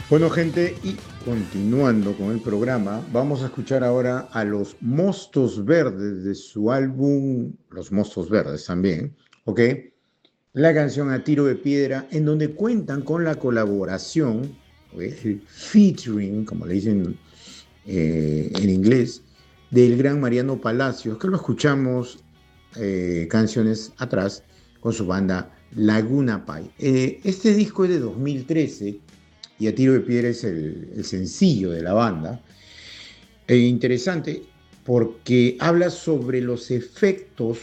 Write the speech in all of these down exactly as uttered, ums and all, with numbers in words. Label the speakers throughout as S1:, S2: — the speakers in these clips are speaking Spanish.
S1: Bueno, gente, y continuando con el programa, vamos a escuchar ahora a los Mostos Verdes de su álbum, Los Mostos Verdes también, ¿ok? La canción A Tiro de Piedra, en donde cuentan con la colaboración, ¿ok? El featuring, como le dicen eh, en inglés, del gran Mariano Palacios, que lo escuchamos eh, canciones atrás con su banda Laguna Pai. Eh, este disco es de dos mil trece y A Tiro de Piedra es el, el sencillo de la banda. E interesante porque habla sobre los efectos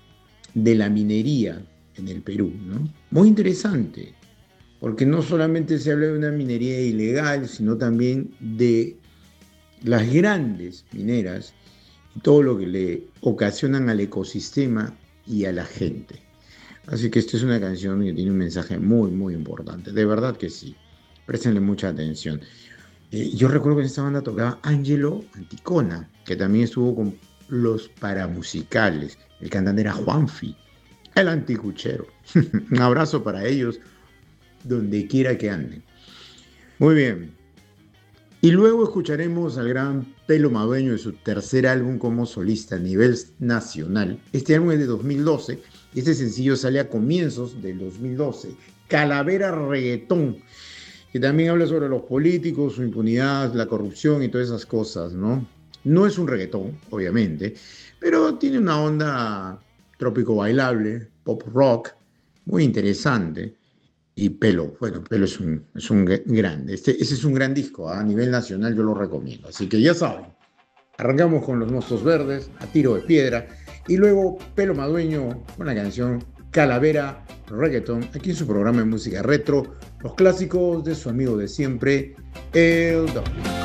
S1: de la minería en el Perú, ¿no? Muy interesante, porque no solamente se habla de una minería ilegal, sino también de las grandes mineras y todo lo que le ocasionan al ecosistema y a la gente. Así que esta es una canción que tiene un mensaje muy, muy importante. De verdad que sí. Préstenle mucha atención. Eh, yo recuerdo que en esta banda tocaba Angelo Anticona, que también estuvo con los Paramusicales. El cantante era Juanfi, el anticuchero. Un abrazo para ellos, donde quiera que anden. Muy bien. Y luego escucharemos al gran Pelo Madueño de su tercer álbum como solista a nivel nacional. Este álbum es de dos mil doce y este sencillo sale a comienzos del dos mil doce. Calavera Reggaetón, que también habla sobre los políticos, su impunidad, la corrupción y todas esas cosas, ¿no? No es un reggaetón, obviamente, pero tiene una onda trópico bailable, pop rock, muy interesante. Y Pelo, bueno, Pelo es un, es un grande. Este, ese es un gran disco, ¿eh? A nivel nacional yo lo recomiendo. Así que ya saben, arrancamos con Los Mostos Verdes, A Tiro de Piedra, y luego Pelo Madueño con la canción Calavera Reggaeton, aquí en su programa de música retro, los clásicos de su amigo de siempre, El Doble.